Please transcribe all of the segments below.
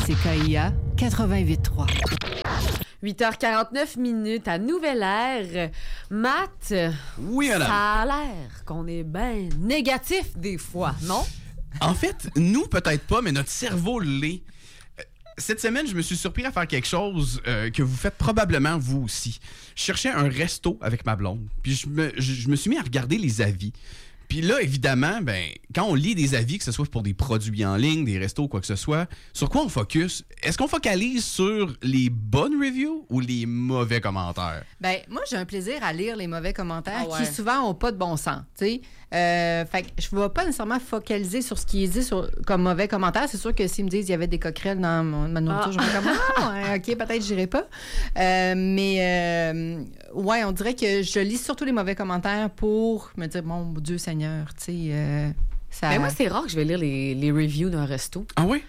CKIA 88.3. 8h49 à Nouvelle Ère. Matt, oui, madame. Ça a l'air qu'on est bien négatif des fois, non? En fait, nous, peut-être pas, mais notre cerveau l'est. Cette semaine, je me suis surpris à faire quelque chose que vous faites probablement vous aussi. Je cherchais un resto avec ma blonde, puis je me suis mis à regarder les avis. Puis là, évidemment, quand on lit des avis, que ce soit pour des produits en ligne, des restos ou quoi que ce soit, sur quoi on focus? Est-ce qu'on focalise sur les bonnes reviews ou les mauvais commentaires? Moi, j'ai un plaisir à lire les mauvais commentaires Ah ouais. qui souvent n'ont pas de bon sens. Fait que je ne vais pas nécessairement focaliser sur ce qui est dit comme mauvais commentaire. C'est sûr que s'ils me disent qu'il y avait des coquerelles dans ma nourriture, je vais comme OK, peut-être je n'irai pas. Ouais, on dirait que je lis surtout les mauvais commentaires pour me dire, mon Dieu Seigneur, tu sais, ça... Mais moi, c'est rare que je vais lire les reviews d'un resto. Ah oui?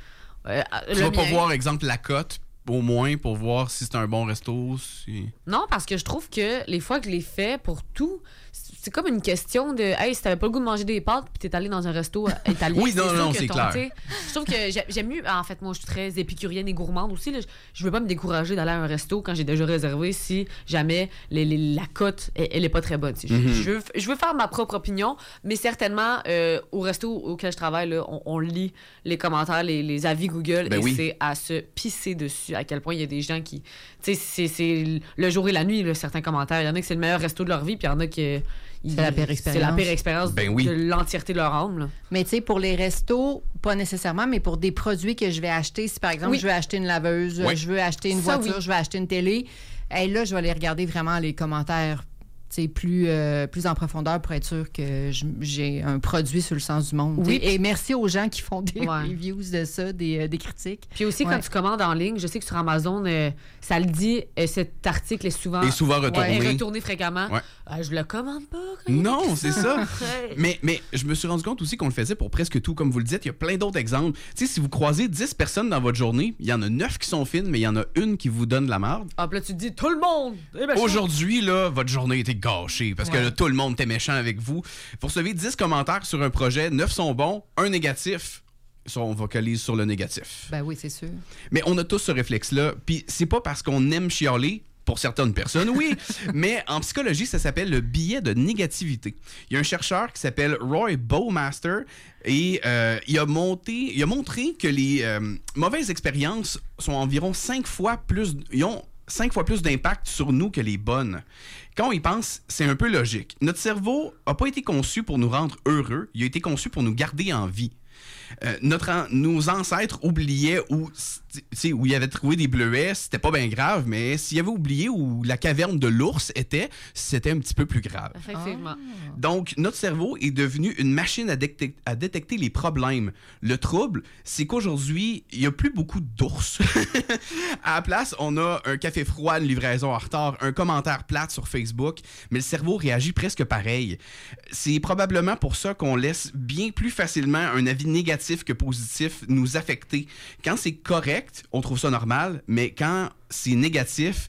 Tu vas pas mien. voir, exemple, la cote, au moins, pour voir si c'est un bon resto. Non, parce que je trouve que les fois que je l'ai fait pour tout, c'est comme une question de hey, si t'avais pas le goût de manger des pâtes puis t'es allé dans un resto italien. Oui, non, sûr que c'est clair. Je trouve que j'aime mieux. En fait, moi, je suis très épicurienne et gourmande aussi. Là. Je veux pas me décourager d'aller à un resto quand j'ai déjà réservé si jamais la cote, elle est pas très bonne. Je veux faire ma propre opinion, mais certainement, au resto auquel je travaille, là, on lit les commentaires, les avis Google, et c'est à se pisser dessus à quel point il y a des gens qui... Tu sais, c'est le jour et la nuit, là, certains commentaires. Il y en a que c'est le meilleur resto de leur vie, puis il y en a que... C'est la pire expérience. C'est la pire expérience de l'entièreté de leur âme. Là. Mais tu sais, pour les restos, pas nécessairement, mais pour des produits que je vais acheter, si par exemple, je veux acheter une laveuse, je veux acheter une voiture, je veux acheter une télé, là, je vais aller regarder vraiment les commentaires plus en profondeur pour être sûr que j'ai un produit sur le sens du monde. Oui. Et merci aux gens qui font des reviews de ça, des critiques. Puis aussi, quand tu commandes en ligne, je sais que sur Amazon, ça le dit, cet article est souvent retourné. Est retourné fréquemment. Ouais. Je le commande pas. Non, c'est ça. mais je me suis rendu compte aussi qu'on le faisait pour presque tout. Comme vous le dites, il y a plein d'autres exemples. Tu sais, si vous croisez 10 personnes dans votre journée, il y en a 9 qui sont fines, mais il y en a une qui vous donne de la merde. Ah, puis là, tu te dis, tout le monde! Aujourd'hui, là, votre journée était gâchée parce que là, tout le monde était méchant avec vous. Vous recevez 10 commentaires sur un projet, 9 sont bons, un négatif. On vocalise sur le négatif. Ben oui, c'est sûr. Mais on a tous ce réflexe-là. Puis c'est pas parce qu'on aime chialer. Pour certaines personnes, oui. Mais en psychologie, ça s'appelle le biais de négativité. Il y a un chercheur qui s'appelle Roy Baumeister et il a montré que les mauvaises expériences sont environ 5 fois plus... Ils ont 5 fois plus d'impact sur nous que les bonnes. Quand on y pense, c'est un peu logique. Notre cerveau n'a pas été conçu pour nous rendre heureux. Il a été conçu pour nous garder en vie. Nos ancêtres oubliaient où ils avaient trouvé des bleuets, c'était pas bien grave, mais s'ils avaient oublié où la caverne de l'ours était, c'était un petit peu plus grave. Effectivement. Donc, notre cerveau est devenu une machine à détecter les problèmes. Le trouble, c'est qu'aujourd'hui, il n'y a plus beaucoup d'ours. À la place, on a un café froid, une livraison en retard, un commentaire plate sur Facebook, mais le cerveau réagit presque pareil. C'est probablement pour ça qu'on laisse bien plus facilement un avis négatif que positif nous affecter. Quand c'est correct, on trouve ça normal, mais quand c'est négatif,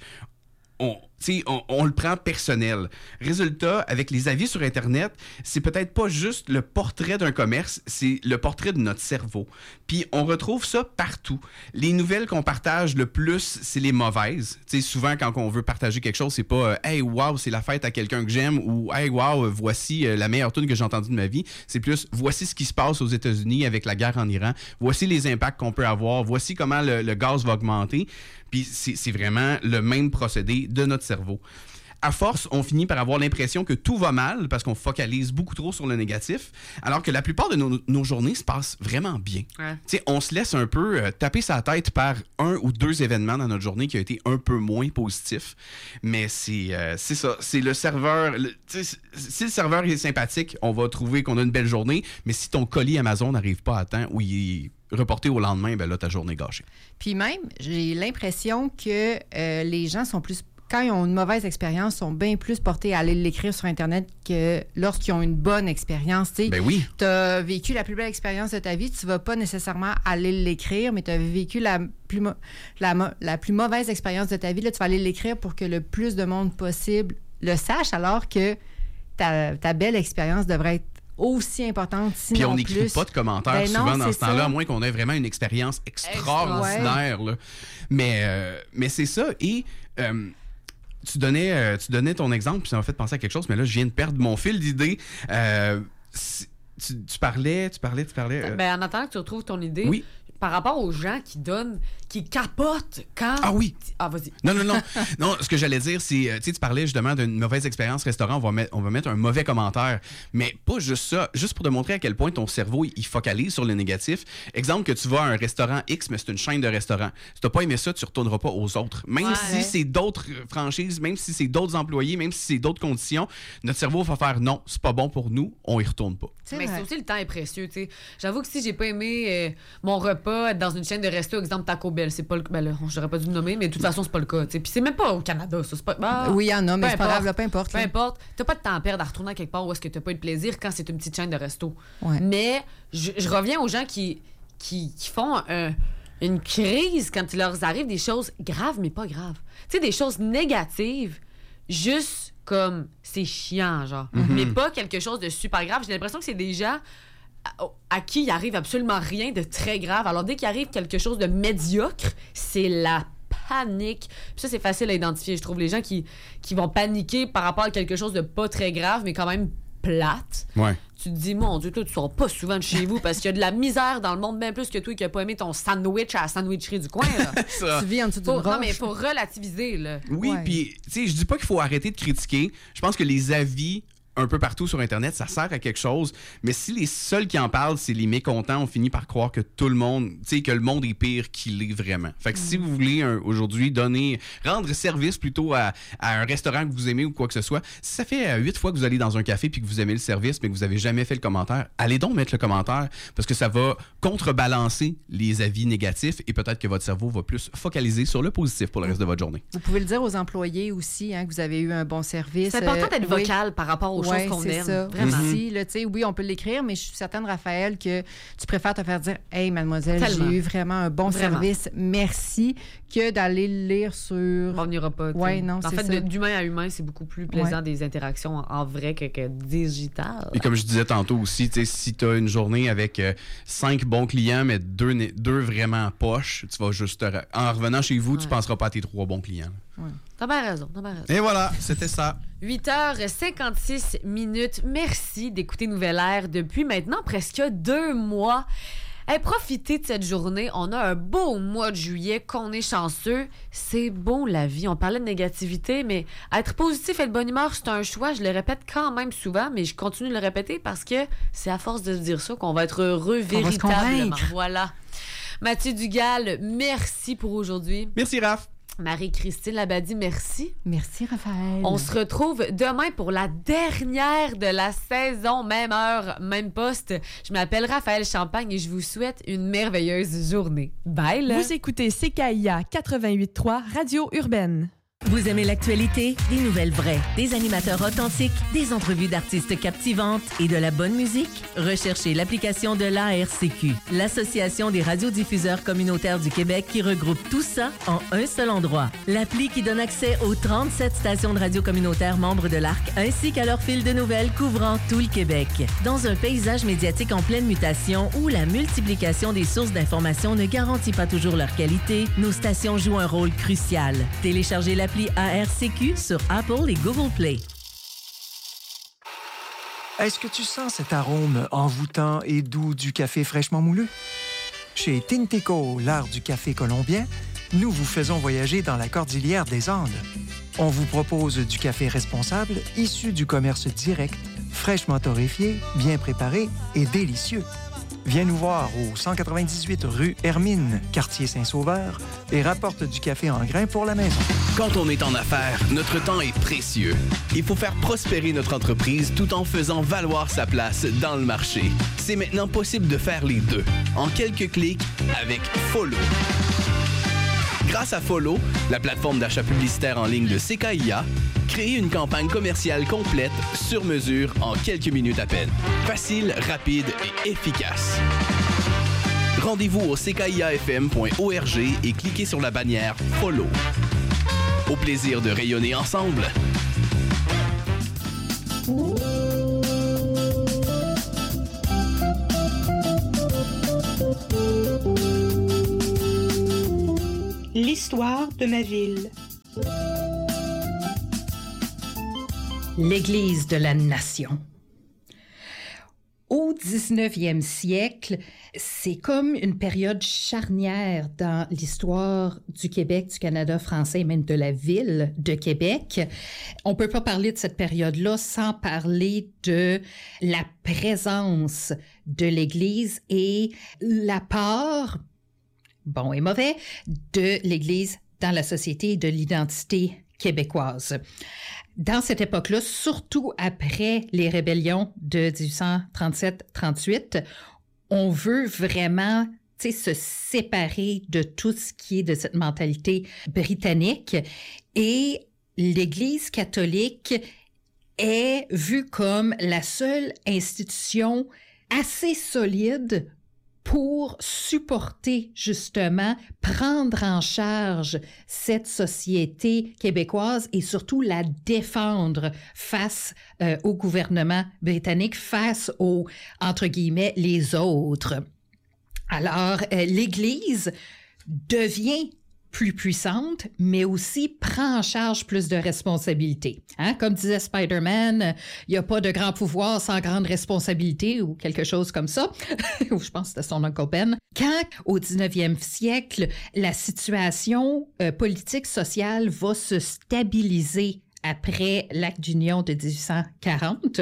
on le prend personnel. Résultat, avec les avis sur Internet, c'est peut-être pas juste le portrait d'un commerce, c'est le portrait de notre cerveau. Puis on retrouve ça partout. Les nouvelles qu'on partage le plus, c'est les mauvaises. T'sais, souvent, quand on veut partager quelque chose, c'est pas « Hey, wow, c'est la fête à quelqu'un que j'aime » ou « Hey, wow, voici la meilleure tune que j'ai entendue de ma vie ». C'est plus « Voici ce qui se passe aux États-Unis avec la guerre en Iran. Voici les impacts qu'on peut avoir. Voici comment le gaz va augmenter. » Puis c'est vraiment le même procédé de notre cerveau. À force, on finit par avoir l'impression que tout va mal parce qu'on focalise beaucoup trop sur le négatif, alors que la plupart de nos journées se passent vraiment bien. Ouais. On se laisse un peu taper sa tête par 1 ou 2 événements dans notre journée qui ont été un peu moins positifs. Mais c'est ça. C'est le serveur. Si le serveur est sympathique, on va trouver qu'on a une belle journée. Mais si ton colis Amazon n'arrive pas à temps ou il est reporté au lendemain, ben là, ta journée est gâchée. Puis même, j'ai l'impression que les gens sont plus... Quand ils ont une mauvaise expérience, sont bien plus portés à aller l'écrire sur Internet que lorsqu'ils ont une bonne expérience. Ben oui. Tu as vécu la plus belle expérience de ta vie, tu vas pas nécessairement aller l'écrire, mais tu as vécu la plus mauvaise expérience de ta vie. Là, tu vas aller l'écrire pour que le plus de monde possible le sache, alors que ta belle expérience devrait être aussi importante, sinon Puis on plus. n'écrit pas de commentaires souvent dans ce temps-là, à moins qu'on ait vraiment une expérience extraordinaire. Là. Mais c'est ça. Et tu donnais ton exemple, puis ça m'a fait penser à quelque chose, mais là, je viens de perdre mon fil d'idée. Tu parlais. En attendant que tu retrouves ton idée, oui. Par rapport aux gens qui capotent quand... Ah oui! Ah, vas-y. Non. Non, ce que j'allais dire, c'est... Tu parlais justement d'une mauvaise expérience restaurant, on va mettre un mauvais commentaire. Mais pas juste ça, juste pour te montrer à quel point ton cerveau, il focalise sur le négatif. Exemple que tu vas à un restaurant X, mais c'est une chaîne de restaurants. Si t'as pas aimé ça, tu retourneras pas aux autres. Même si c'est d'autres franchises, même si c'est d'autres employés, même si c'est d'autres conditions, notre cerveau va faire non, c'est pas bon pour nous, on y retourne pas. Mais c'est aussi le temps est précieux, tu sais. J'avoue que si j'ai pas aimé mon repas dans une chaîne de resto, exemple Taco Bell, c'est pas le ben là, j'aurais pas dû le nommer, mais de toute façon, c'est pas le cas, tu sais. Puis c'est même pas au Canada, ça, c'est pas oui, il y en a, mais c'est pas grave, là, peu importe. Peu importe, t'as pas de temps à perdre à retourner à quelque part où est-ce que t'as pas eu de plaisir quand c'est une petite chaîne de resto. Ouais. Mais je reviens aux gens qui font une crise quand il leur arrive des choses graves mais pas graves. Tu sais, des choses négatives, juste comme c'est chiant, genre. Mais pas quelque chose de super grave. J'ai l'impression que c'est des gens à qui il arrive absolument rien de très grave. Alors, dès qu'il arrive quelque chose de médiocre, c'est la panique. Puis ça, c'est facile à identifier, je trouve. Les gens qui vont paniquer par rapport à quelque chose de pas très grave, mais quand même plate. Ouais. Tu te dis, mon Dieu, toi, tu sors pas souvent de chez vous parce qu'il y a de la misère dans le monde, bien plus que toi qui n'as pas aimé ton sandwich à la sandwicherie du coin. Là. Tu vis en dessous d'une roche. Non, mais il faut relativiser. Là. Oui, puis, tu sais, je dis pas qu'il faut arrêter de critiquer. Je pense que les avis un peu partout sur Internet, ça sert à quelque chose. Mais si les seuls qui en parlent, c'est les mécontents, on finit par croire que tout le monde, tu sais, que le monde est pire qu'il est vraiment. Fait que si vous voulez aujourd'hui rendre service plutôt à un restaurant que vous aimez ou quoi que ce soit, si ça fait 8 fois que vous allez dans un café puis que vous aimez le service mais que vous avez jamais fait le commentaire, allez donc mettre le commentaire parce que ça va contrebalancer les avis négatifs et peut-être que votre cerveau va plus focaliser sur le positif pour le reste de votre journée. Vous pouvez le dire aux employés aussi, hein, que vous avez eu un bon service. C'est important d'être vocal par rapport aux choses qu'on aime. Ça. Vraiment. Merci, là, oui, on peut l'écrire, mais je suis certaine, Raphaël, que tu préfères te faire dire « Hey, mademoiselle, j'ai eu vraiment un bon service, merci », que d'aller le lire sur... On n'ira pas. Ouais, non, en c'est fait, ça. d'humain à humain, c'est beaucoup plus plaisant des interactions en vrai que digital. Et comme je disais tantôt aussi, si tu as une journée avec 5 bons clients, mais deux vraiment poches, tu vas juste... En revenant chez vous, tu penseras pas à tes 3 bons clients. Ouais. T'as bien raison. Et voilà, c'était ça. 8h56. Merci d'écouter Nouvelle Air depuis maintenant presque 2 mois. Hey, profitez de cette journée. On a un beau mois de juillet, qu'on est chanceux. C'est beau, la vie. On parlait de négativité, mais être positif et de bonne humeur, c'est un choix. Je le répète quand même souvent, mais je continue de le répéter parce que c'est à force de se dire ça qu'on va être heureux véritablement. Voilà. Mathieu Dugal, merci pour aujourd'hui. Merci, Raph. Marie-Christine Labadie, merci. Merci, Raphaël. On se retrouve demain pour la dernière de la saison, même heure, même poste. Je m'appelle Raphaël Champagne et je vous souhaite une merveilleuse journée. Bye, là. Vous écoutez CKIA 88.3 Radio Urbaine. Vous aimez l'actualité? Des nouvelles vraies, des animateurs authentiques, des entrevues d'artistes captivantes et de la bonne musique? Recherchez l'application de l'ARCQ, l'Association des radiodiffuseurs communautaires du Québec qui regroupe tout ça en un seul endroit. L'appli qui donne accès aux 37 stations de radio communautaires membres de l'ARC ainsi qu'à leur fil de nouvelles couvrant tout le Québec. Dans un paysage médiatique en pleine mutation où la multiplication des sources d'informations ne garantit pas toujours leur qualité, nos stations jouent un rôle crucial. Téléchargez l'appli ARCQ sur Apple et Google Play. Est-ce que tu sens cet arôme envoûtant et doux du café fraîchement moulu? Chez Tinteco, l'art du café colombien, nous vous faisons voyager dans la cordillère des Andes. On vous propose du café responsable, issu du commerce direct, fraîchement torréfié, bien préparé et délicieux. Viens nous voir au 198 rue Hermine, quartier Saint-Sauveur, et rapporte du café en grains pour la maison. Quand on est en affaires, notre temps est précieux. Il faut faire prospérer notre entreprise tout en faisant valoir sa place dans le marché. C'est maintenant possible de faire les deux, en quelques clics avec Follow. Grâce à Follow, la plateforme d'achat publicitaire en ligne de CKIA, créez une campagne commerciale complète, sur mesure, en quelques minutes à peine. Facile, rapide et efficace. Rendez-vous au ckiafm.org et cliquez sur la bannière Follow. Au plaisir de rayonner ensemble. l'histoire de ma ville. L'Église de la Nation. Au 19e siècle, c'est comme une période charnière dans l'histoire du Québec, du Canada français et même de la ville de Québec. On ne peut pas parler de cette période-là sans parler de la présence de l'Église et l'apport, bon et mauvais, de l'Église dans la société et de l'identité québécoise. Dans cette époque-là, surtout après les rébellions de 1837-38, on veut vraiment se séparer de tout ce qui est de cette mentalité britannique et l'Église catholique est vue comme la seule institution assez solide pour supporter justement, prendre en charge cette société québécoise et surtout la défendre face au gouvernement britannique, face aux, entre guillemets, les autres. Alors, l'Église devient plus puissante, mais aussi prend en charge plus de responsabilités. Hein? Comme disait Spider-Man, il n'y a pas de grand pouvoir sans grande responsabilité ou quelque chose comme ça. Je pense que c'était son Uncle Ben. Quand, au 19e siècle, la situation politique sociale va se stabiliser après l'acte d'union de 1840,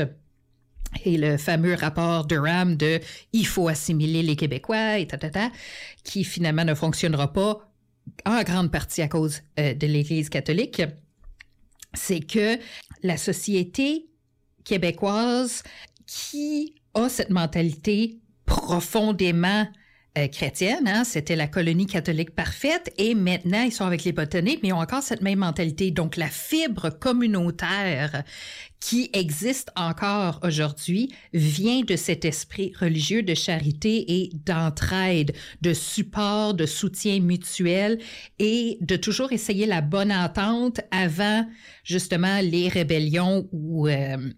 et le fameux rapport Durham de « il faut assimiler les Québécois » et qui finalement ne fonctionnera pas en grande partie à cause de l'Église catholique, c'est que la société québécoise qui a cette mentalité profondément chrétienne, hein, c'était la colonie catholique parfaite, et maintenant ils sont avec les botaniques, mais ils ont encore cette même mentalité. Donc la fibre communautaire qui existe encore aujourd'hui vient de cet esprit religieux de charité et d'entraide, de support, de soutien mutuel et de toujours essayer la bonne entente avant justement les rébellions ou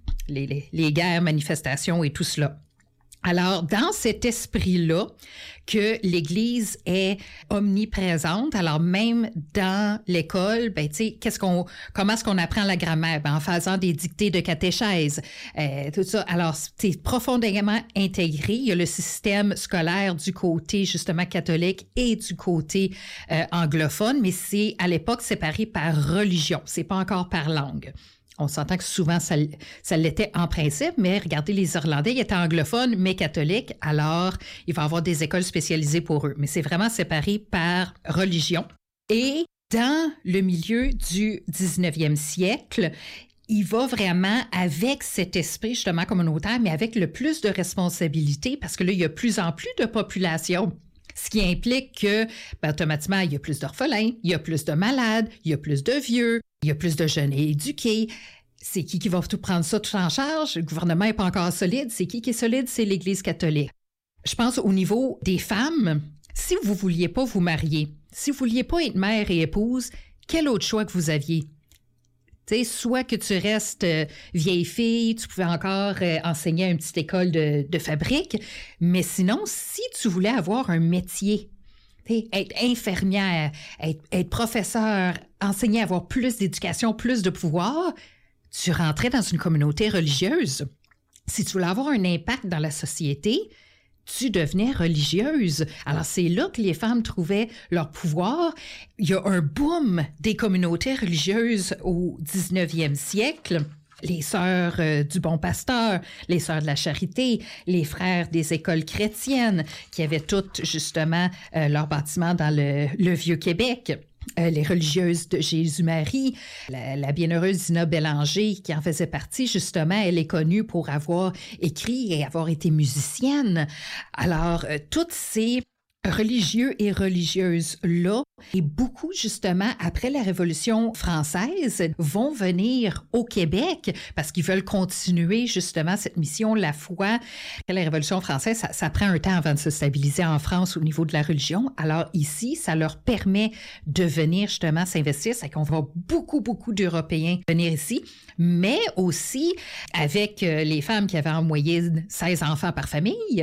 les guerres, manifestations et tout cela. Alors, dans cet esprit-là, que l'Église est omniprésente, alors même dans l'école, ben, tu sais, comment est-ce qu'on apprend la grammaire? Ben, en faisant des dictées de catéchèse, tout ça. Alors, c'est profondément intégré. Il y a le système scolaire du côté, justement, catholique et du côté anglophone, mais c'est, à l'époque, séparé par religion. C'est pas encore par langue. On s'entend que souvent, ça l'était en principe, mais regardez, les Irlandais, ils étaient anglophones, mais catholiques, alors il va y avoir des écoles spécialisées pour eux. Mais c'est vraiment séparé par religion. Et dans le milieu du 19e siècle, il va vraiment avec cet esprit justement communautaire, mais avec le plus de responsabilité, parce que là, il y a plus en plus de population. Ce qui implique que, ben, automatiquement, il y a plus d'orphelins, il y a plus de malades, il y a plus de vieux, il y a plus de jeunes éduqués. C'est qui va tout prendre ça tout en charge? Le gouvernement n'est pas encore solide. C'est qui est solide? C'est l'Église catholique. Je pense au niveau des femmes, si vous ne vouliez pas vous marier, si vous ne vouliez pas être mère et épouse, quel autre choix que vous aviez? T'sais, soit que tu restes vieille fille, tu pouvais encore enseigner à une petite école de fabrique, mais sinon, si tu voulais avoir un métier, être infirmière, être professeur, enseigner, avoir plus d'éducation, plus de pouvoir, tu rentrais dans une communauté religieuse. Si tu voulais avoir un impact dans la société, tu devenais religieuse. Alors, c'est là que les femmes trouvaient leur pouvoir. Il y a un boom des communautés religieuses au 19e siècle. Les sœurs du Bon Pasteur, les sœurs de la Charité, les frères des écoles chrétiennes qui avaient toutes, justement, leur bâtiment dans le Vieux-Québec. Les religieuses de Jésus-Marie, la bienheureuse Zina Bélanger qui en faisait partie, justement, elle est connue pour avoir écrit et avoir été musicienne. Alors, toutes ces religieux et religieuses-là, et beaucoup, justement, après la Révolution française, vont venir au Québec parce qu'ils veulent continuer, justement, cette mission, la foi. Après la Révolution française, ça prend un temps avant de se stabiliser en France au niveau de la religion. Alors ici, ça leur permet de venir, justement, s'investir. C'est qu'on voit beaucoup d'Européens venir ici, mais aussi avec les femmes qui avaient en moyenne 16 enfants par famille.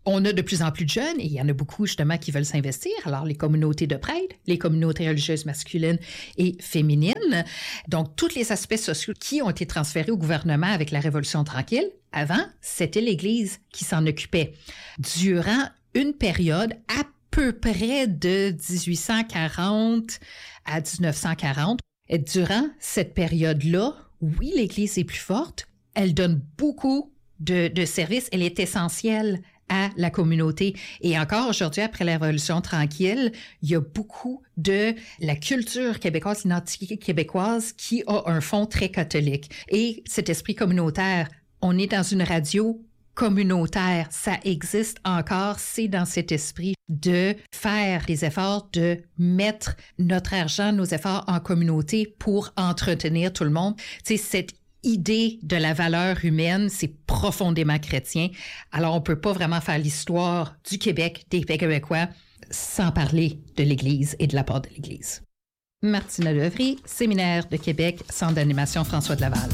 On a de plus en plus de jeunes et il y en a beaucoup justement qui veulent s'investir. Alors, les communautés de prêtres, les communautés religieuses masculines et féminines. Donc, tous les aspects sociaux qui ont été transférés au gouvernement avec la Révolution tranquille. Avant, c'était l'Église qui s'en occupait. Durant une période à peu près de 1840 à 1940, et durant cette période-là, oui, l'Église est plus forte. Elle donne beaucoup de services. Elle est essentielle à la communauté. Et encore aujourd'hui, après la Révolution tranquille, il y a beaucoup de la culture québécoise, l'identité québécoise qui a un fond très catholique. Et cet esprit communautaire, on est dans une radio communautaire, ça existe encore, c'est dans cet esprit de faire des efforts, de mettre notre argent, nos efforts en communauté pour entretenir tout le monde. Tu sais, cette idée de la valeur humaine, c'est profondément chrétien. Alors, on peut pas vraiment faire l'histoire du Québec, des Québécois, sans parler de l'Église et de l'apport de l'Église. Martina Levry, Séminaire de Québec, Centre d'animation François de Laval.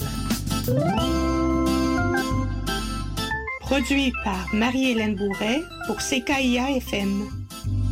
Produit par Marie-Hélène Bourret pour CKIA FM.